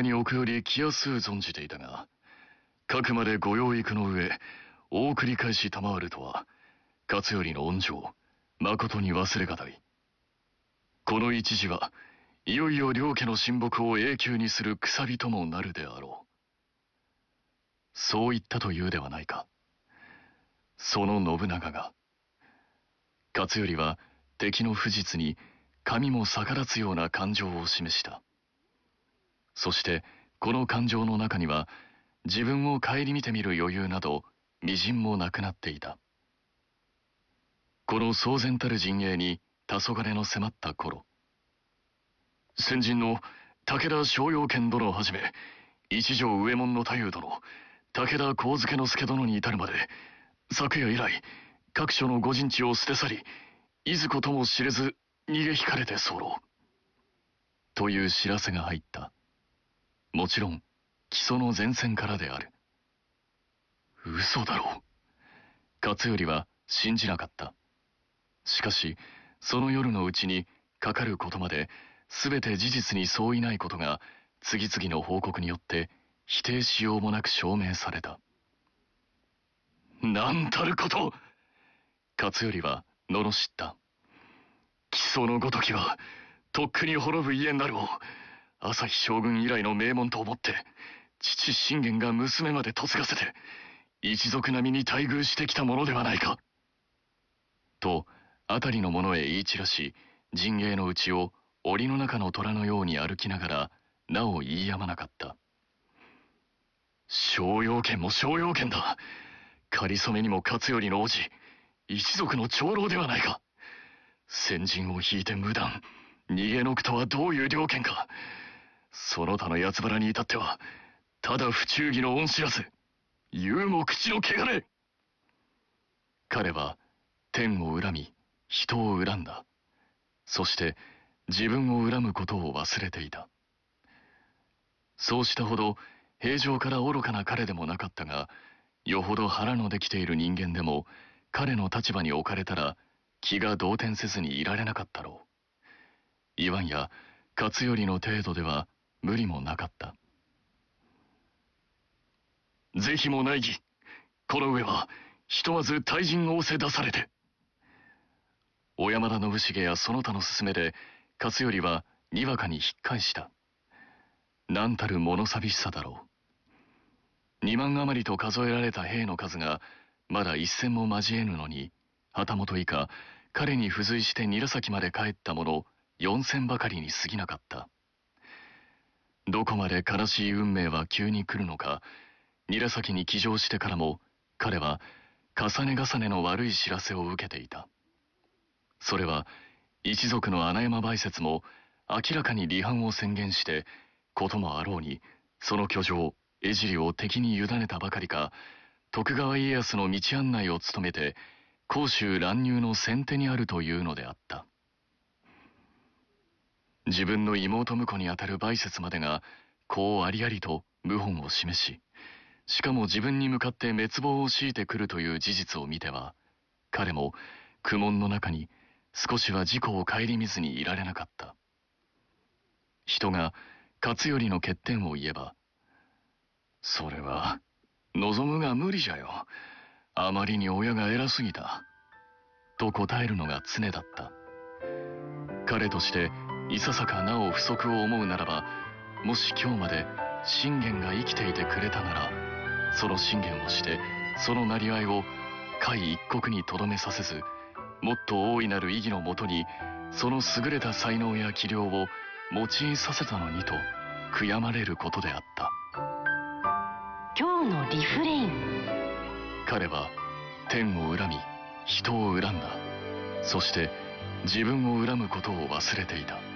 に置くより気安う存じていたが、かくまでご養育の上、お送り返し賜るとは、勝頼の恩情、まことに忘れがたい。この一時はいよいよ両家の親睦を永久にするくさびともなるであろう。そう言ったというではないか。その信長が。勝頼は敵の不実に神も逆らつような感情を示した。そしてこの感情の中には自分を顧みてみる余裕など微塵もなくなっていた。この騒然たる陣営に黄昏の迫った頃、先人の武田逍遙剣殿をはじめ一条右衛門の太夫殿、武田上野之助殿に至るまで、昨夜以来各所のご陣地を捨て去り、いずことも知れず逃げ引かれて候という知らせが入った。もちろん木曽の前線からである。嘘だろう。勝頼は信じなかった。しかしその夜のうちにかかることまで全て事実に相違ないことが次々の報告によって否定しようもなく証明された。なんたること。勝頼は罵った。木曽のごときはとっくに滅ぶ家なるを朝日将軍以来の名門と思って父信玄が娘まで嫁がせて一族並みに待遇してきたものではないか。と辺りの者へ言い散らし、陣営の内を檻の中の虎のように歩きながらなお言いやまなかった。逍遙剣も逍遙剣だ。仮初めにも勝頼の王子、一族の長老ではないか。先陣を引いて無断逃げ抜くとはどういう了見か。その他の八つ腹に至ってはただ不忠義の恩知らず、言うも口の汚れ。彼は天を恨み人を恨んだ。そして自分を恨むことを忘れていた。そうしたほど平常から愚かな彼でもなかったが、よほど腹のできている人間でも彼の立場に置かれたら気が動転せずにいられなかったろう。言わんや勝頼の程度では無理もなかった。是非もない義、この上はひとまず退陣仰せ出されて。小山田信繁やその他の勧めで勝頼はにわかに引っ返した。何たる物寂しさだろう。2万余りと数えられた兵の数がまだ一戦も交えぬのに、旗本以下彼に付随して韮崎まで帰った者4000ばかりに過ぎなかった。どこまで悲しい運命は急に来るのか、韮崎に騎乗してからも彼は重ね重ねの悪い知らせを受けていた。それは一族の穴山梅雪も明らかに離反を宣言してこともあろうに、その居城江尻を敵に委ねたばかりか、徳川家康の道案内を務めて甲州乱入の先手にあるというのであった。自分の妹婿にあたる梅雪までがこうありありと謀反を示し、しかも自分に向かって滅亡を強いてくるという事実を見ては、彼も苦悶の中に少しは自己を顧みずにいられなかった。人が勝頼の欠点を言えば、それは望むが無理じゃよ。あまりに親が偉すぎた。と答えるのが常だった。彼としていささかなお不足を思うならば、もし今日まで信玄が生きていてくれたなら、その信玄をしてそのなりわいを甲斐一国にとどめさせず、もっと大いなる意義のもとにその優れた才能や器量を用いさせたのにと悔やまれることであった。 今日のリフレイン。 彼は天を恨み人を恨んだ。そして自分を恨むことを忘れていた。